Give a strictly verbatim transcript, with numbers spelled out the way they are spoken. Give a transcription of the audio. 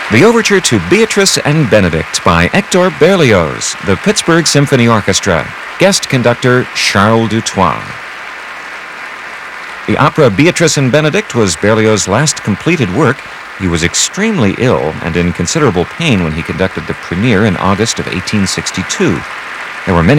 The overture to Beatrice and Benedict by Hector Berlioz, the Pittsburgh Symphony Orchestra. Guest conductor Charles Dutoit. The opera Beatrice and Benedict was Berlioz's last completed work. He was extremely ill and in considerable pain when he conducted the premiere in August of eighteen sixty-two. There were many